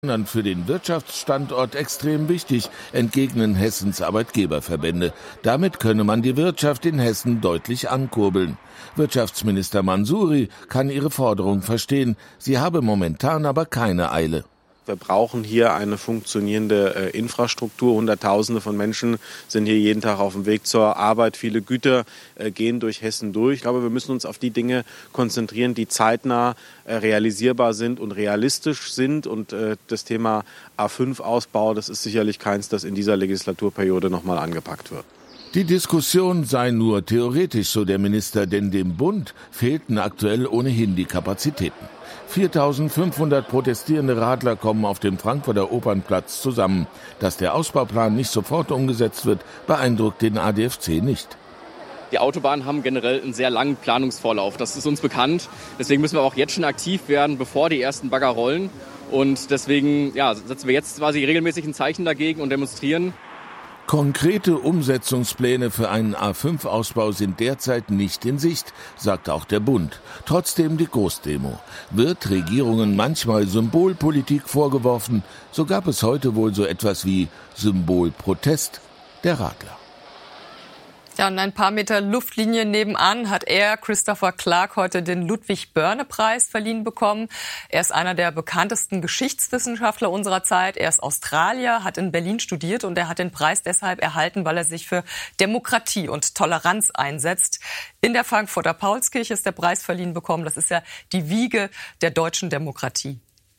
Für den Wirtschaftsstandort extrem wichtig, entgegnen Hessens Arbeitgeberverbände. Damit könne man die Wirtschaft in Hessen deutlich ankurbeln. Wirtschaftsminister Mansouri kann ihre Forderung verstehen. Sie habe momentan aber keine Eile. Wir brauchen hier eine funktionierende Infrastruktur. Hunderttausende von Menschen sind hier jeden Tag auf dem Weg zur Arbeit. Viele Güter gehen durch Hessen durch. Ich glaube, wir müssen uns auf die Dinge konzentrieren, die zeitnah realisierbar sind und realistisch sind. Und das Thema A5-Ausbau, das ist sicherlich keins, das in dieser Legislaturperiode nochmal angepackt wird. Die Diskussion sei nur theoretisch, so der Minister, denn dem Bund fehlten aktuell ohnehin die Kapazitäten. 4.500 protestierende Radler kommen auf dem Frankfurter Opernplatz zusammen. Dass der Ausbauplan nicht sofort umgesetzt wird, beeindruckt den ADFC nicht. Die Autobahnen haben generell einen sehr langen Planungsvorlauf. Das ist uns bekannt. Deswegen müssen wir auch jetzt schon aktiv werden, bevor die ersten Bagger rollen. Und deswegen setzen wir jetzt quasi regelmäßig ein Zeichen dagegen und demonstrieren. Konkrete Umsetzungspläne für einen A5-Ausbau sind derzeit nicht in Sicht, sagt auch der Bund. Trotzdem die Großdemo. Wird Regierungen manchmal Symbolpolitik vorgeworfen, so gab es heute wohl so etwas wie Symbolprotest der Radler. Ja, und ein paar Meter Luftlinie nebenan hat Christopher Clark, heute den Ludwig-Börne-Preis verliehen bekommen. Er ist einer der bekanntesten Geschichtswissenschaftler unserer Zeit. Er ist Australier, hat in Berlin studiert und er hat den Preis deshalb erhalten, weil er sich für Demokratie und Toleranz einsetzt. In der Frankfurter Paulskirche ist der Preis verliehen bekommen. Das ist ja die Wiege der deutschen Demokratie.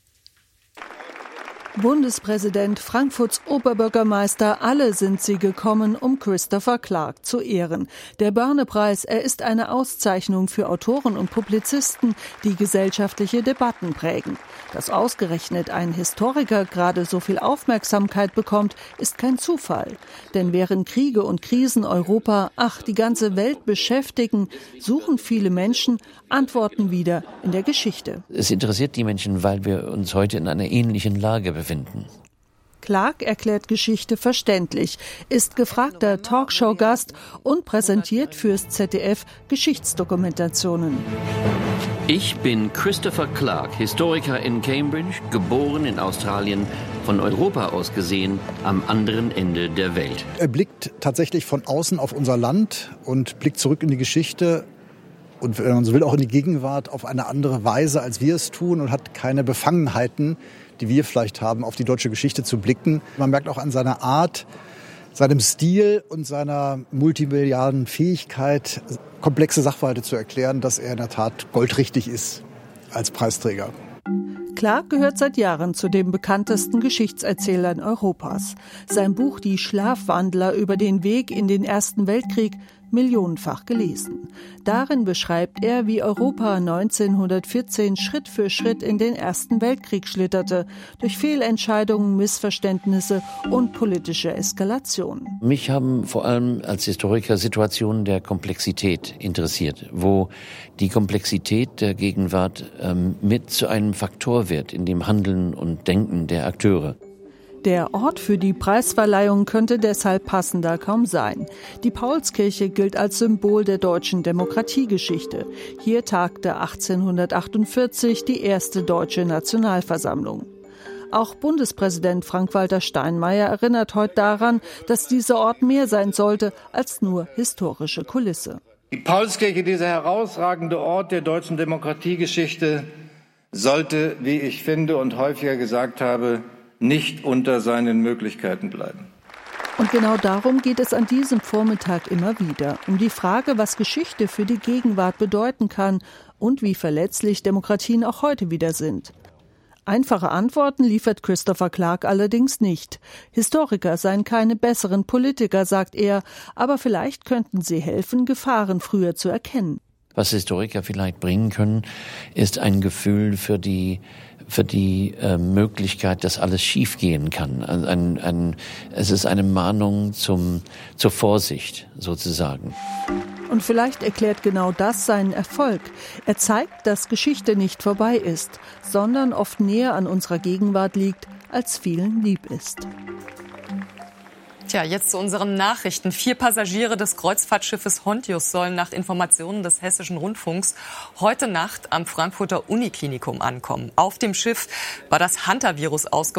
Bundespräsident, Frankfurts Oberbürgermeister, alle sind sie gekommen, um Christopher Clark zu ehren. Der Börne-Preis, er ist eine Auszeichnung für Autoren und Publizisten, die gesellschaftliche Debatten prägen. Dass ausgerechnet ein Historiker gerade so viel Aufmerksamkeit bekommt, ist kein Zufall. Denn während Kriege und Krisen Europa, die ganze Welt beschäftigen, suchen viele Menschen Antworten wieder in der Geschichte. Es interessiert die Menschen, weil wir uns heute in einer ähnlichen Lage befinden. Clark erklärt Geschichte verständlich, ist gefragter Talkshow-Gast und präsentiert fürs ZDF Geschichtsdokumentationen. Ich bin Christopher Clark, Historiker in Cambridge, geboren in Australien, von Europa aus gesehen am anderen Ende der Welt. Er blickt tatsächlich von außen auf unser Land und blickt zurück in die Geschichte und, wenn man so will, auch in die Gegenwart auf eine andere Weise, als wir es tun, und hat keine Befangenheiten, die wir vielleicht haben, auf die deutsche Geschichte zu blicken. Man merkt auch an seiner Art, seinem Stil und seiner multimilliarden Fähigkeit, komplexe Sachverhalte zu erklären, dass er in der Tat goldrichtig ist als Preisträger. Clark gehört seit Jahren zu den bekanntesten Geschichtserzählern Europas. Sein Buch »Die Schlafwandler« über den Weg in den Ersten Weltkrieg, millionenfach gelesen. Darin beschreibt er, wie Europa 1914 Schritt für Schritt in den Ersten Weltkrieg schlitterte, durch Fehlentscheidungen, Missverständnisse und politische Eskalation. Mich haben vor allem als Historiker Situationen der Komplexität interessiert, wo die Komplexität der Gegenwart mit zu einem Faktor wird in dem Handeln und Denken der Akteure. Der Ort für die Preisverleihung könnte deshalb passender kaum sein. Die Paulskirche gilt als Symbol der deutschen Demokratiegeschichte. Hier tagte 1848 die erste deutsche Nationalversammlung. Auch Bundespräsident Frank-Walter Steinmeier erinnert heute daran, dass dieser Ort mehr sein sollte als nur historische Kulisse. Die Paulskirche, dieser herausragende Ort der deutschen Demokratiegeschichte, sollte, wie ich finde und häufiger gesagt habe, nicht unter seinen Möglichkeiten bleiben. Und genau darum geht es an diesem Vormittag immer wieder. Um die Frage, was Geschichte für die Gegenwart bedeuten kann und wie verletzlich Demokratien auch heute wieder sind. Einfache Antworten liefert Christopher Clark allerdings nicht. Historiker seien keine besseren Politiker, sagt er, aber vielleicht könnten sie helfen, Gefahren früher zu erkennen. Was Historiker vielleicht bringen können, ist ein Gefühl für die Möglichkeit, dass alles schiefgehen kann. Es ist eine Mahnung zur Vorsicht sozusagen. Und vielleicht erklärt genau das seinen Erfolg. Er zeigt, dass Geschichte nicht vorbei ist, sondern oft näher an unserer Gegenwart liegt, als vielen lieb ist. Tja, jetzt zu unseren Nachrichten. 4 Passagiere des Kreuzfahrtschiffes Hontius sollen nach Informationen des Hessischen Rundfunks heute Nacht am Frankfurter Uniklinikum ankommen. Auf dem Schiff war das Hantavirus ausgebrochen.